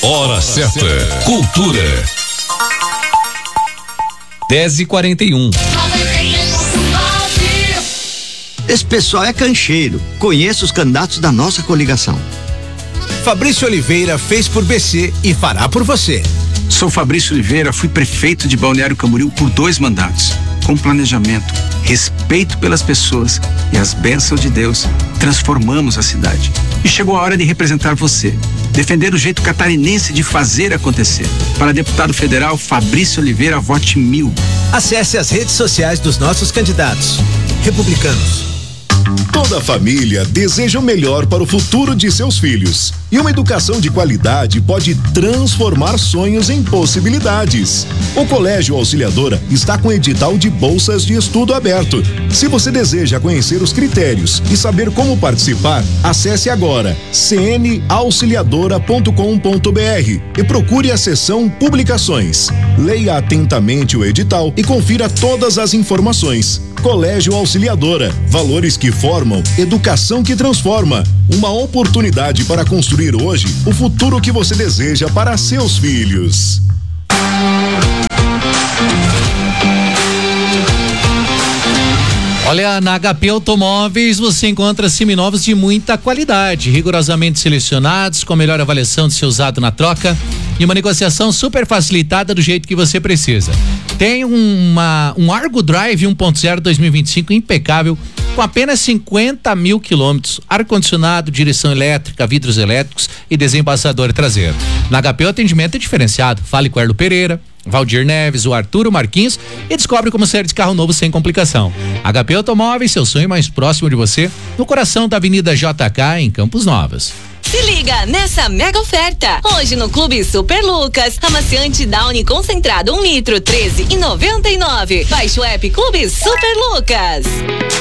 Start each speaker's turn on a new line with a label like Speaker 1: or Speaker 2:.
Speaker 1: Hora certa. Cultura. 10h41.
Speaker 2: Esse pessoal é cancheiro. Conheço os candidatos da nossa coligação.
Speaker 3: Fabrício Oliveira fez por BC e fará por você.
Speaker 4: Sou Fabrício Oliveira, fui prefeito de Balneário Camboriú por 2 mandatos. Com planejamento, respeito pelas pessoas e as bênçãos de Deus, transformamos a cidade. E chegou a hora de representar você. Defender o jeito catarinense de fazer acontecer. Para deputado federal Fabrício Oliveira, vote 1000.
Speaker 3: Acesse as redes sociais dos nossos candidatos. Republicanos.
Speaker 5: Toda família deseja o melhor para o futuro de seus filhos. E uma educação de qualidade pode transformar sonhos em possibilidades. O Colégio Auxiliadora está com edital de bolsas de estudo aberto. Se você deseja conhecer os critérios e saber como participar, acesse agora cnauxiliadora.com.br e procure a seção Publicações. Leia atentamente o edital e confira todas as informações. Colégio Auxiliadora, valores que formam, educação que transforma. Uma oportunidade para construir hoje o futuro que você deseja para seus filhos.
Speaker 6: Olha, na HP Automóveis você encontra seminovos de muita qualidade, rigorosamente selecionados, com a melhor avaliação de seu usado na troca e uma negociação super facilitada do jeito que você precisa. Tem um Argo Drive 1.0 2025 impecável, com apenas 50 mil quilômetros, ar-condicionado, direção elétrica, vidros elétricos e desembaçador traseiro. Na HP o atendimento é diferenciado. Fale com o Erlo Pereira, Valdir Neves, o Arthur, o Marquinhos e descobre como sair de carro novo sem complicação. HP Automóveis, seu sonho mais próximo de você, no coração da Avenida JK, em Campos Novos.
Speaker 7: Se liga nessa mega oferta. Hoje no Clube Super Lucas, amaciante Downy concentrado 1 litro, 13,99. Baixe o app Clube Super Lucas.